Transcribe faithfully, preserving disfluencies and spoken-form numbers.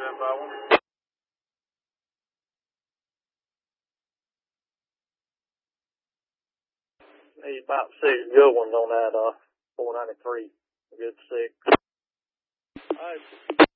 nine five one. Need about six good ones on that, uh, four ninety-three. Good six. All right.